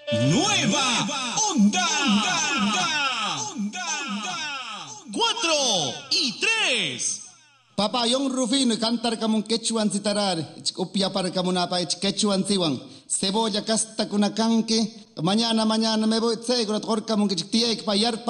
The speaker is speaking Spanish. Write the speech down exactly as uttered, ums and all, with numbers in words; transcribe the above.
Nueva Onda. Cuatro y tres. Papa yung Rufino y cantar kamong quechuan citarar, upia para kamunapa ich quechuan siwang. Cebolla casta kunakanke, mañana mañana me voy tsego na tor kamong kichtiek payar